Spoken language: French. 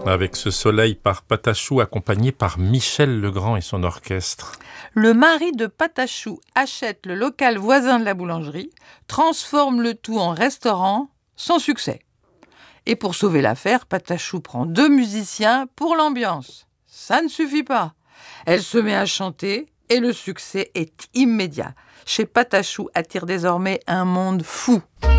Avec ce soleil par Patachou accompagné par Michel Legrand et son orchestre. Le mari de Patachou achète le local voisin de la boulangerie, transforme le tout en restaurant, sans succès. Et pour sauver l'affaire, Patachou prend 2 musiciens pour l'ambiance. Ça ne suffit pas. Elle se met à chanter et le succès est immédiat. Chez Patachou attire désormais un monde fou.